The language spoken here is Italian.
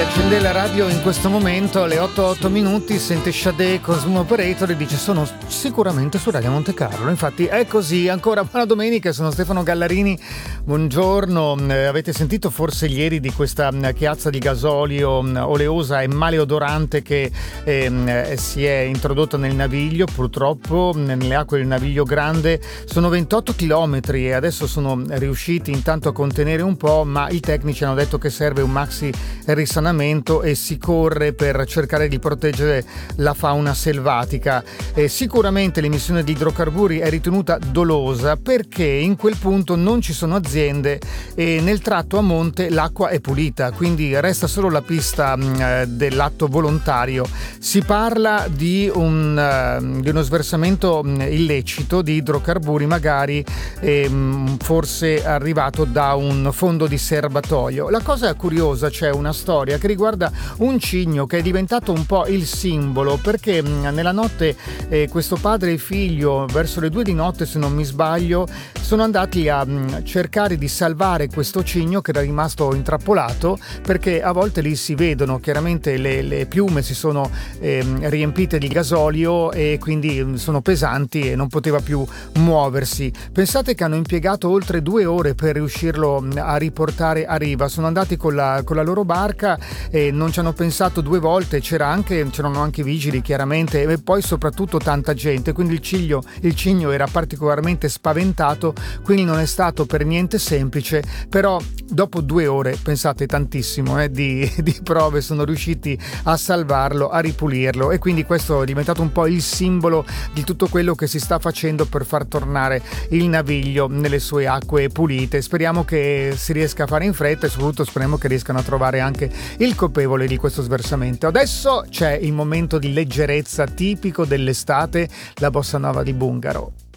Accende la radio in questo momento alle 8:08 minuti, sente Sade Cosmo Operator e dice sono sicuramente su Radio Monte Carlo. Infatti è così. Ancora buona domenica, sono Stefano Gallarini, buongiorno. Avete sentito forse ieri di questa chiazza di gasolio oleosa e maleodorante che si è introdotta nel Naviglio, purtroppo nelle acque del Naviglio Grande. Sono 28 chilometri e adesso sono riusciti intanto a contenere un po', ma i tecnici hanno detto che serve un maxi risanamento e si corre per cercare di proteggere la fauna selvatica. Sicuramente l'emissione di idrocarburi è ritenuta dolosa perché in quel punto non ci sono aziende e nel tratto a monte l'acqua è pulita, quindi resta solo la pista dell'atto volontario. Si parla di uno sversamento illecito di idrocarburi, magari forse arrivato da un fondo di serbatoio. La cosa curiosa, c'è una storia che riguarda un cigno che è diventato un po' il simbolo, perché nella notte questo padre e figlio, verso le 2 di notte se non mi sbaglio, sono andati a cercare di salvare questo cigno che era rimasto intrappolato, perché a volte lì si vedono chiaramente le piume si sono riempite di gasolio e quindi sono pesanti e non poteva più muoversi. Pensate che hanno impiegato oltre 2 ore per riuscirlo a riportare a riva. Sono andati con la loro barca e non ci hanno pensato 2 volte, c'erano anche vigili chiaramente e poi soprattutto tanta gente, quindi il cigno era particolarmente spaventato, quindi non è stato per niente semplice, però dopo 2 ore, pensate tantissimo di prove, sono riusciti a salvarlo, a ripulirlo, e quindi questo è diventato un po' il simbolo di tutto quello che si sta facendo per far tornare il Naviglio nelle sue acque pulite. Speriamo che si riesca a fare in fretta e soprattutto speriamo che riescano a trovare anche il colpevole di questo sversamento. Adesso c'è il momento di leggerezza tipico dell'estate, la bossa nova di Bungaro.